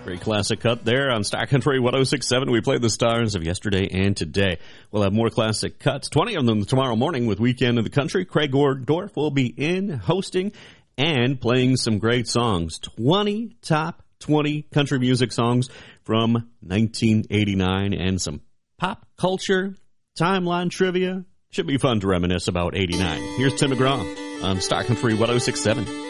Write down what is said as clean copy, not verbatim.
Great classic cut there on Star Country 106.7. We played the stars of yesterday and today. We'll have more classic cuts, 20 of them tomorrow morning with Weekend in the Country. Craig Ordorf will be in hosting and playing some great songs. 20 top 20 country music songs from 1989 and some pop culture, timeline trivia. Should be fun to reminisce about 89. Here's Tim McGraw on Star Country 106.7.